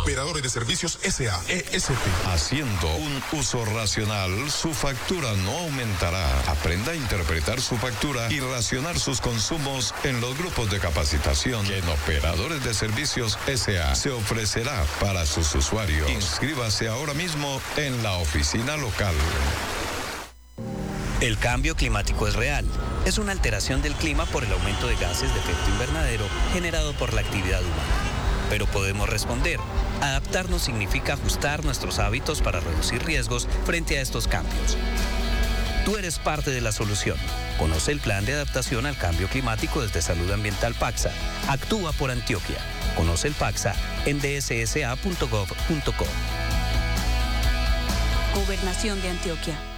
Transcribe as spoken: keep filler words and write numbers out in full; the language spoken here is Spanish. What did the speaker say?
Operadores de Servicios S A E S P. Haciendo un uso racional, su factura no aumentará. Aprenda a interpretar su factura y racionar sus consumos en los grupos de capacitación que en Operadores de Servicios S A se ofrecerá para sus usuarios. Inscríbase ahora mismo en la oficina local. El cambio climático es real. Es una alteración del clima por el aumento de gases de efecto invernadero generado por la actividad humana. Pero podemos responder. Adaptarnos significa ajustar nuestros hábitos para reducir riesgos frente a estos cambios. Tú eres parte de la solución. Conoce el plan de adaptación al cambio climático desde Salud Ambiental Paxa. Actúa por Antioquia. Conoce el Paxa en d s s a punto gov punto co. Gobernación de Antioquia.